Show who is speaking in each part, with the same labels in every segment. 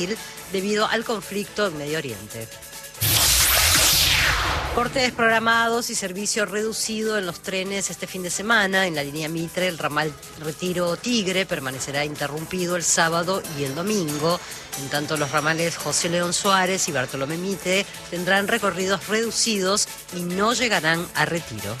Speaker 1: debido al conflicto en Medio Oriente. Cortes programados y servicio reducido en los trenes este fin de semana. En la línea Mitre, el ramal Retiro-Tigre permanecerá interrumpido el sábado y el domingo. En tanto, los ramales José León Suárez y Bartolomé Mitre tendrán recorridos reducidos y no llegarán a Retiro.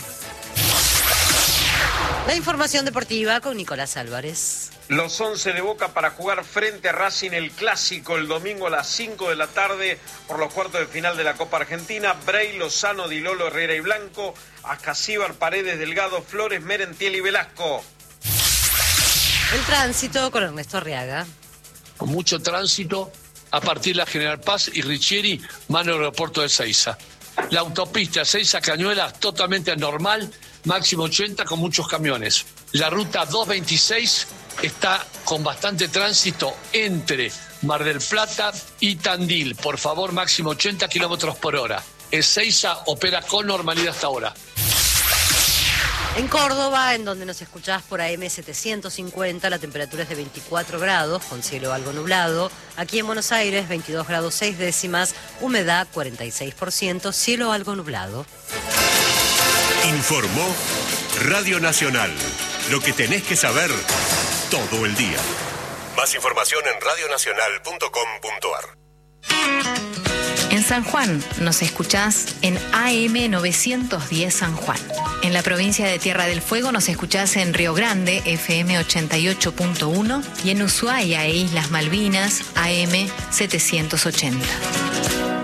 Speaker 1: La información deportiva con Nicolás Álvarez.
Speaker 2: Los 11 de Boca para jugar frente a Racing el Clásico el domingo a las 5 de la tarde por los cuartos de final de la Copa Argentina. Bray, Lozano, Di Lolo, Herrera y Blanco, Ascasíbar, Paredes, Delgado, Flores, Merentiel y Velasco.
Speaker 1: El tránsito con Ernesto Arriaga.
Speaker 3: Con mucho tránsito a partir de la General Paz y Richieri, mano al aeropuerto de Seiza. La autopista Seiza-Cañuelas totalmente normal, máximo 80 con muchos camiones. La ruta 226 está con bastante tránsito entre Mar del Plata y Tandil. Por favor, máximo 80 kilómetros por hora. Ezeiza opera con normalidad hasta ahora.
Speaker 1: En Córdoba, en donde nos escuchás por AM 750, la temperatura es de 24 grados, con cielo algo nublado. Aquí en Buenos Aires, 22 grados 6 décimas, humedad 46%, cielo algo nublado.
Speaker 4: Informó Radio Nacional. Lo que tenés que saber todo el día. Más información en radionacional.com.ar.
Speaker 5: En San Juan nos escuchás en AM 910 San Juan. En la provincia de Tierra del Fuego nos escuchás en Río Grande, FM 88.1, y en Ushuaia e Islas Malvinas, AM 780.